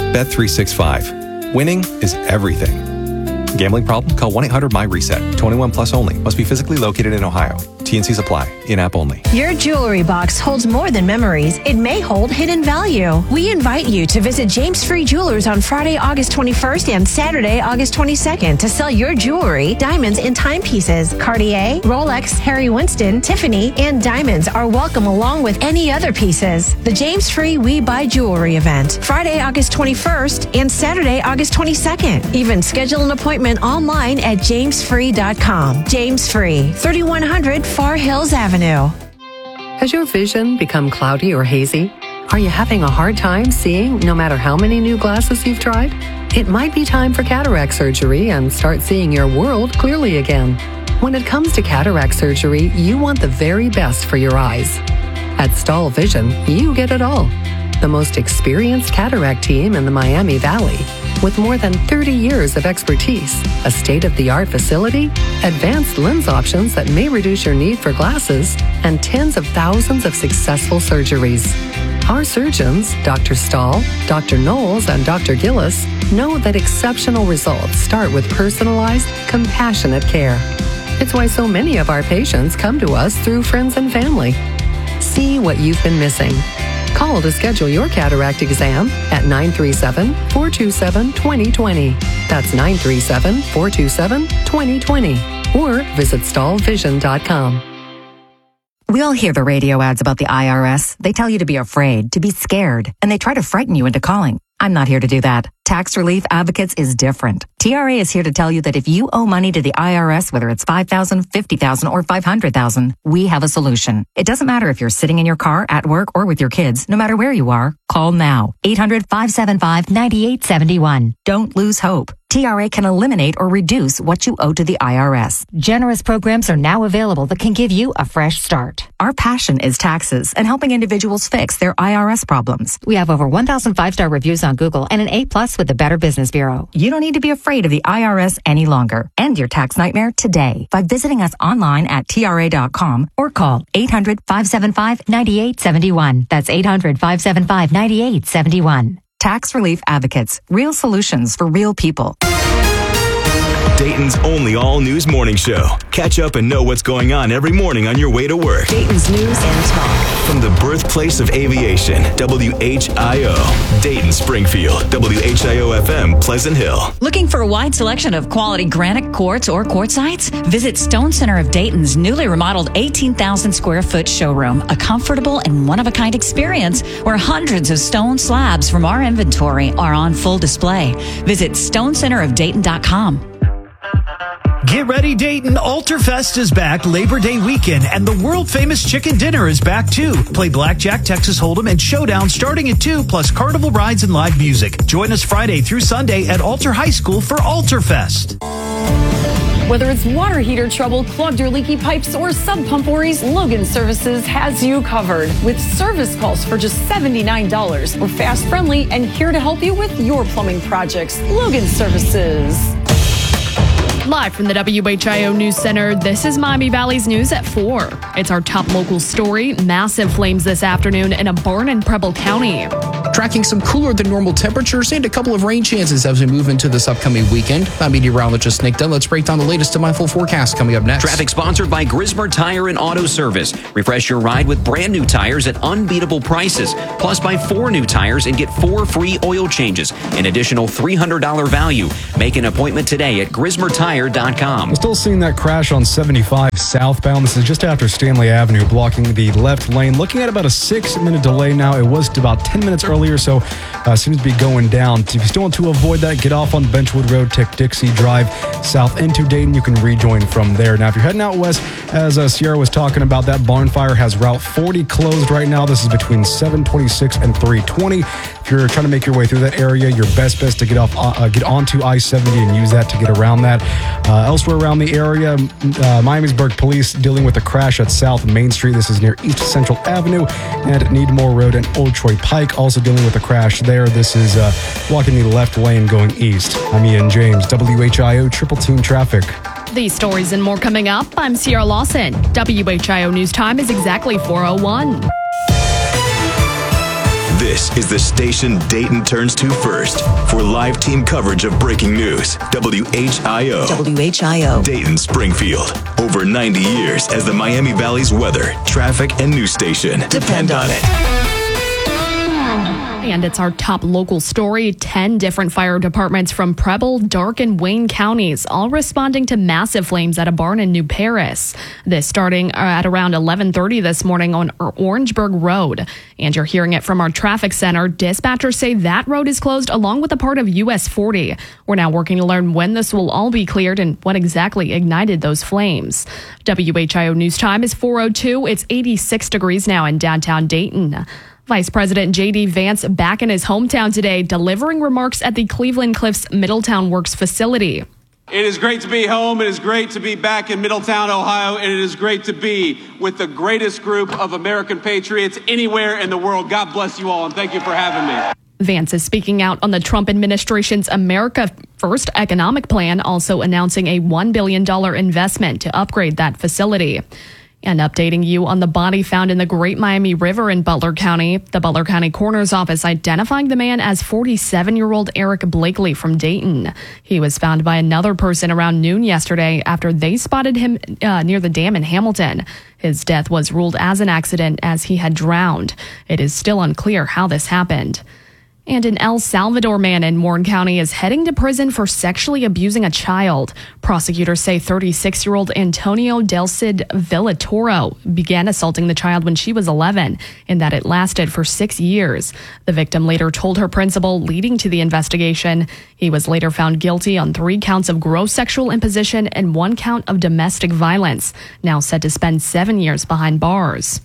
Bet365. Winning is everything. Gambling problem? Call 1-800-MY-RESET. 21 plus only. Must be physically located in Ohio. TNCs apply. In-app only. Your jewelry box holds more than memories. It may hold hidden value. We invite you to visit James Free Jewelers on Friday, August 21st and Saturday, August 22nd to sell your jewelry, diamonds, and timepieces. Cartier, Rolex, Harry Winston, Tiffany, and diamonds are welcome along with any other pieces. The James Free We Buy Jewelry event, Friday, August 21st and Saturday, August 22nd. Even schedule an appointment online at jamesfree.com. James Free, 3100 Far Hills Avenue. Has your vision become cloudy or hazy? Are you having a hard time seeing no matter how many new glasses you've tried? It might be time for cataract surgery and start seeing your world clearly again. When it comes to cataract surgery, you want the very best for your eyes. At Stahl Vision, you get it all. The most experienced cataract team in the Miami Valley, with more than 30 years of expertise, a state-of-the-art facility, advanced lens options that may reduce your need for glasses, and tens of thousands of successful surgeries. Our surgeons, Dr. Stahl, Dr. Knowles, and Dr. Gillis, know that exceptional results start with personalized, compassionate care. It's why so many of our patients come to us through friends and family. See what you've been missing. Call to schedule your cataract exam at 937-427-2020. That's 937-427-2020. Or visit stahlvision.com. We all hear the radio ads about the IRS. They tell you to be afraid, to be scared, and they try to frighten you into calling. I'm not here to do that. Tax Relief Advocates is different. TRA is here to tell you that if you owe money to the IRS, whether it's $5,000, $50,000, or $500,000, we have a solution. It doesn't matter if you're sitting in your car, at work, or with your kids. No matter where you are, call now. 800-575-9871. Don't lose hope. TRA can eliminate or reduce what you owe to the IRS. Generous programs are now available that can give you a fresh start. Our passion is taxes and helping individuals fix their IRS problems. We have over 1,000 5-star reviews on Google and an A+ with the Better Business Bureau. You don't need to be afraid of the IRS any longer. End your tax nightmare today by visiting us online at TRA.com or call 800-575-9871. That's 800-575-9871. Tax Relief Advocates. Real solutions for real people. Dayton's only all-news morning show. Catch up and know what's going on every morning on your way to work. Dayton's News and Talk. From the birthplace of aviation, WHIO. Dayton, Springfield, WHIO-FM, Pleasant Hill. Looking for a wide selection of quality granite quartz or quartzites? Visit Stone Center of Dayton's newly remodeled 18,000 square foot showroom. A comfortable and one-of-a-kind experience where hundreds of stone slabs from our inventory are on full display. Visit stonecenterofdayton.com. Get ready, Dayton. Alterfest is back Labor Day weekend, and the world-famous chicken dinner is back, too. Play blackjack, Texas Hold'em, and Showdown starting at 2, plus carnival rides and live music. Join us Friday through Sunday at Alter High School for Alterfest. Whether it's water heater trouble, clogged or leaky pipes, or sub pump worries, Logan Services has you covered with service calls for just $79. We're fast, friendly, and here to help you with your plumbing projects. Logan Services. Live from the WHIO News Center, this is Miami Valley's News at 4. It's our top local story. Massive flames this afternoon in a barn in Preble County. Tracking some cooler than normal temperatures and a couple of rain chances as we move into this upcoming weekend. I'm meteorologist Nick Dunn. Let's break down the latest to my full forecast coming up next. Traffic sponsored by Grismer Tire and Auto Service. Refresh your ride with brand new tires at unbeatable prices. Plus, buy 4 new tires and get 4 free oil changes. An additional $300 value. Make an appointment today at GrismerTire.com. We're still seeing that crash on 75 southbound. This is just after Stanley Avenue, blocking the left lane. Looking at about a 6-minute delay now. It was about 10 minutes earlier, so seems to be going down. If you still want to avoid that, get off on Benchwood Road, take Dixie Drive south into Dayton. You can rejoin from there. Now, if you're heading out west, as Sierra was talking about, that barn fire has Route 40 closed right now. This is between 726 and 320. If you're trying to make your way through that area, your best bet to get onto I-70 and use that to get around that. Elsewhere around the area, Miamisburg Police dealing with a crash at South Main Street. This is near East Central Avenue and Needmore Road and Old Troy Pike. Also dealing with a crash there. This is blocking the left lane going east. I'm Ian James, WHIO Triple Team Traffic. These stories and more coming up. I'm Sierra Lawson. WHIO News Time is exactly 4:01. This is the station Dayton turns to first for live team coverage of breaking news. WHIO. WHIO. Dayton Springfield. Over 90 years as the Miami Valley's weather, traffic, and news station. Depend on it. And it's our top local story. 10 different fire departments from Preble, Darke, and Wayne counties all responding to massive flames at a barn in New Paris. This starting at around 11:30 this morning on Orangeburg Road. And you're hearing it from our traffic center. Dispatchers say that road is closed along with a part of US 40. We're now working to learn when this will all be cleared and what exactly ignited those flames. WHIO News Time is 4:02. It's 86 degrees now in downtown Dayton. Vice President J.D. Vance back in his hometown today, delivering remarks at the Cleveland Cliffs Middletown Works facility. It is great to be home. It is great to be back in Middletown, Ohio, and it is great to be with the greatest group of American patriots anywhere in the world. God bless you all, and thank you for having me. Vance is speaking out on the Trump administration's America First economic plan, also announcing a $1 billion investment to upgrade that facility. And updating you on the body found in the Great Miami River in Butler County. The Butler County Coroner's Office identifying the man as 47-year-old Eric Blakely from Dayton. He was found by another person around noon yesterday after they spotted him near the dam in Hamilton. His death was ruled as an accident as he had drowned. It is still unclear how this happened. And an El Salvador man in Warren County is heading to prison for sexually abusing a child. Prosecutors say 36-year-old Antonio Del Cid Villatoro began assaulting the child when she was 11 and that it lasted for 6 years. The victim later told her principal, leading to the investigation. He was later found guilty on 3 counts of gross sexual imposition and 1 count of domestic violence, now set to spend 7 years behind bars.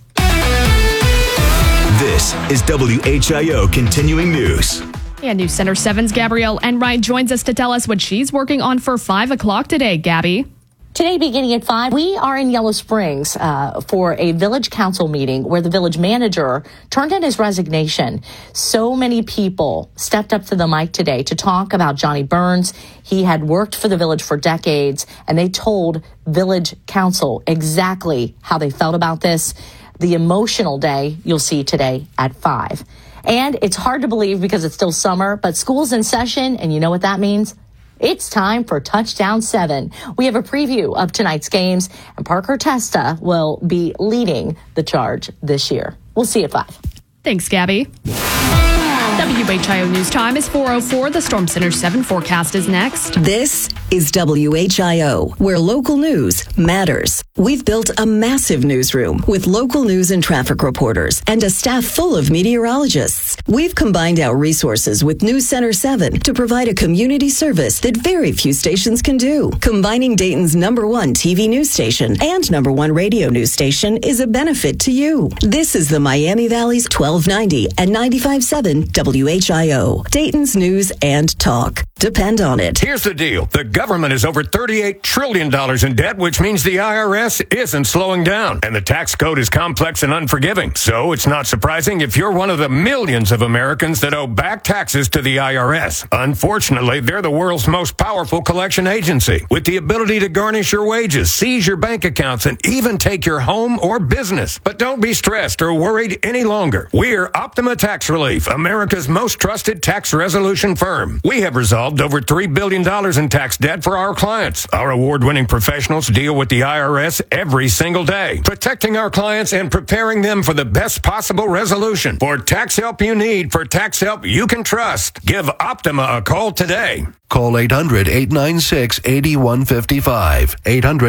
This is WHIO Continuing News. And News Center 7's Gabrielle Enright joins us to tell us what she's working on for 5 o'clock today. Gabby. Today, beginning at 5, we are in Yellow Springs for a village council meeting where the village manager turned in his resignation. So many people stepped up to the mic today to talk about Johnny Burns. He had worked for the village for decades, and they told village council exactly how they felt about this. The emotional day you'll see today at 5. And it's hard to believe because it's still summer, but school's in session, and you know what that means? It's time for Touchdown 7. We have a preview of tonight's games, and Parker Testa will be leading the charge this year. We'll see you at 5. Thanks, Gabby. WHIO News Time is 4:04. The Storm Center 7 forecast is next. This is WHIO, where local news matters. We've built a massive newsroom with local news and traffic reporters and a staff full of meteorologists. We've combined our resources with News Center 7 to provide a community service that very few stations can do. Combining Dayton's #1 TV news station and #1 radio news station is a benefit to you. This is the Miami Valley's 1290 and 95.7 WHIO. Dayton's news and talk. Depend on it. Here's the deal. The government is over $38 trillion in debt, which means the IRS isn't slowing down. And the tax code is complex and unforgiving. So it's not surprising if you're one of the millions of Americans that owe back taxes to the IRS. Unfortunately, they're the world's most powerful collection agency, with the ability to garnish your wages, seize your bank accounts, and even take your home or business. But don't be stressed or worried any longer. We're Optima Tax Relief, America's most trusted tax resolution firm. We have resolved over $3 billion in tax debt for our clients. Our award-winning professionals deal with the IRS every single day, protecting our clients and preparing them for the best possible resolution. For tax help you need, for tax help you can trust, give Optima a call today. Call 800-896-8155.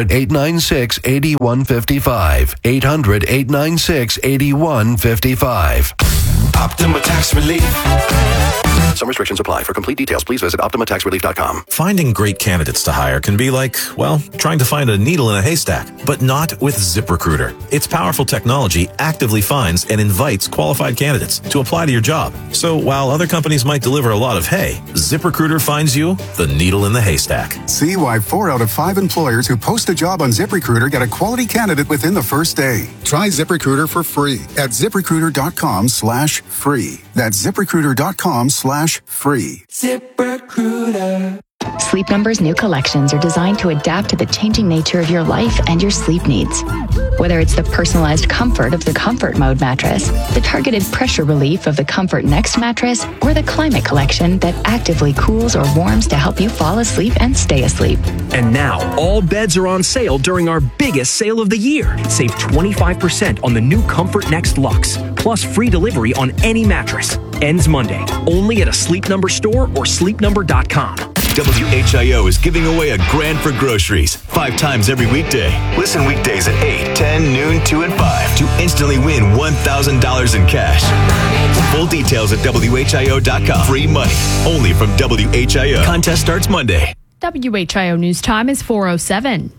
800-896-8155. 800-896-8155. Optima Tax Relief. Some restrictions apply. For complete details, please visit OptimaTaxRelief.com. Finding great candidates to hire can be like, well, trying to find a needle in a haystack, but not with ZipRecruiter. Its powerful technology actively finds and invites qualified candidates to apply to your job. So while other companies might deliver a lot of hay, ZipRecruiter finds you the needle in the haystack. See why 4 out of 5 employers who post a job on ZipRecruiter get a quality candidate within the first day. Try ZipRecruiter for free at ZipRecruiter.com/free. That's ZipRecruiter.com/free. ZipRecruiter. Sleep Number's new collections are designed to adapt to the changing nature of your life and your sleep needs. Whether it's the personalized comfort of the Comfort Mode mattress, the targeted pressure relief of the Comfort Next mattress, or the Climate Collection that actively cools or warms to help you fall asleep and stay asleep. And now, all beds are on sale during our biggest sale of the year. Save 25% on the new Comfort Next Luxe, plus free delivery on any mattress. Ends Monday, only at a Sleep Number store or sleepnumber.com. WHIO is giving away a grand for groceries 5 times every weekday. Listen weekdays at 8, 10, noon, 2, and 5 to instantly win $1,000 in cash. Full details at WHIO.com. Free money only from WHIO. Contest starts Monday. WHIO News Time is 4:07.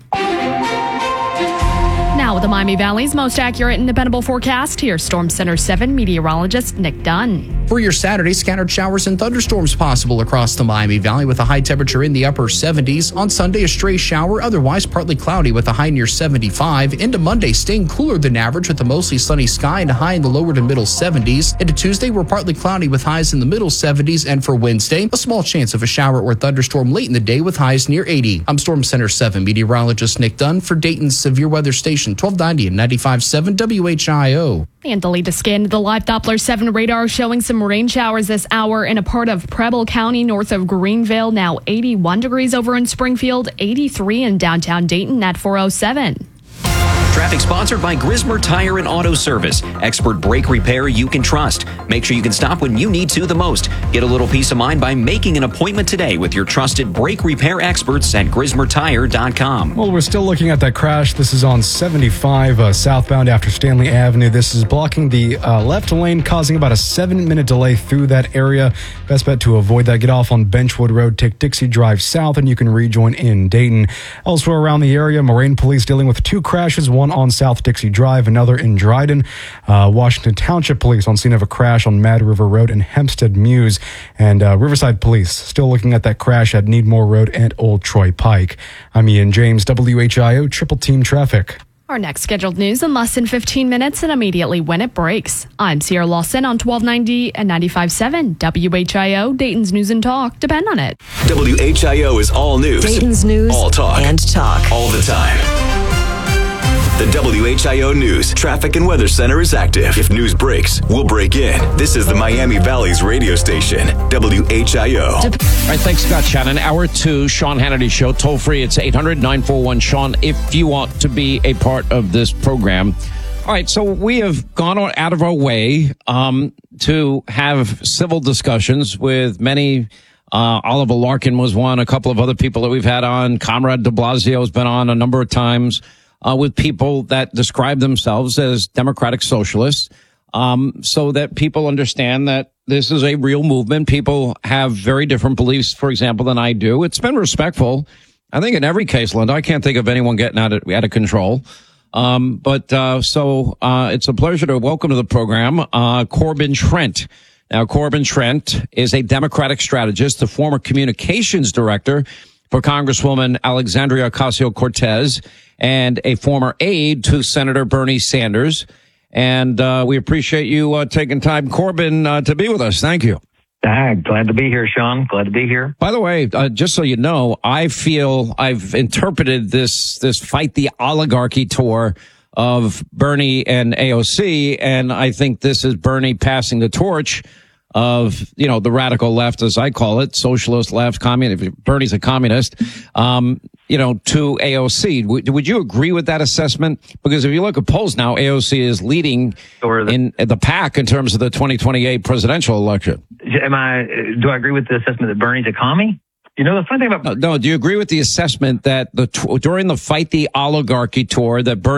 Now with the Miami Valley's most accurate and dependable forecast, here's Storm Center 7 meteorologist Nick Dunn. For your Saturday, scattered showers and thunderstorms possible across the Miami Valley with a high temperature in the upper 70s. On Sunday, a stray shower, otherwise partly cloudy with a high near 75. Into Monday, staying cooler than average with a mostly sunny sky and a high in the lower to middle 70s. Into Tuesday, we're partly cloudy with highs in the middle 70s. And for Wednesday, a small chance of a shower or thunderstorm late in the day with highs near 80. I'm Storm Center 7 meteorologist Nick Dunn for Dayton's Severe Weather Station 1290 and 95.7 WHIO. And the latest scan of the live Doppler 7 radar showing some rain showers this hour in a part of Preble County north of Greenville. Now 81 degrees over in Springfield, 83 in downtown Dayton at 4:07. Traffic sponsored by Grismer Tire and Auto Service. Expert brake repair you can trust. Make sure you can stop when you need to the most. Get a little peace of mind by making an appointment today with your trusted brake repair experts at GrismerTire.com. Well, we're still looking at that crash. This is on 75 southbound after Stanley Avenue. This is blocking the left lane, causing about a 7-minute delay through that area. Best bet to avoid that. Get off on Benchwood Road, take Dixie Drive south, and you can rejoin in Dayton. Elsewhere around the area, Moraine Police dealing with 2 crashes, one on South Dixie Drive, another in Dryden. Washington Township Police on scene of a crash on Mad River Road and Hempstead Mews. And Riverside Police still looking at that crash at Needmore Road and Old Troy Pike. I'm Ian James, WHIO Triple Team Traffic. Our next scheduled news in less than 15 minutes and immediately when it breaks. I'm Sierra Lawson on 1290 and 95.7 WHIO, Dayton's News and Talk. Depend on it. WHIO is all news. Dayton's News all talk. And talk. All the time. The WHIO News Traffic and Weather Center is active. If news breaks, we'll break in. This is the Miami Valley's radio station, WHIO. All right, thanks, Scott Shannon. Hour 2, Sean Hannity Show. Toll free, it's 800-941-SEAN if you want to be a part of this program. All right, so we have gone out of our way to have civil discussions with many. Oliver Larkin was one, a couple of other people that we've had on. Comrade de Blasio has been on a number of times with people that describe themselves as democratic socialists, so that people understand that this is a real movement. People have very different beliefs, for example, than I do. It's been respectful. I think in every case, Linda, I can't think of anyone getting out of control. So it's a pleasure to welcome to the program Corbin Trent. Now, Corbin Trent is a Democratic strategist, the former communications director for Congresswoman Alexandria Ocasio-Cortez, and a former aide to Senator Bernie Sanders. And we appreciate you taking time, Corbin, to be with us. Thank you. Glad to be here, Sean. Glad to be here. By the way, just so you know, I feel I've interpreted this Fight the Oligarchy tour of Bernie and AOC, and I think this is Bernie passing the torch of, the radical left, as I call it, socialist left, communist. Bernie's a communist, to AOC. Would you agree with that assessment? Because if you look at polls now, AOC is leading in the pack in terms of the 2028 presidential election. Do I agree with the assessment that Bernie's a commie? The funny thing about... No, do you agree with the assessment that during the Fight the Oligarchy tour that Bernie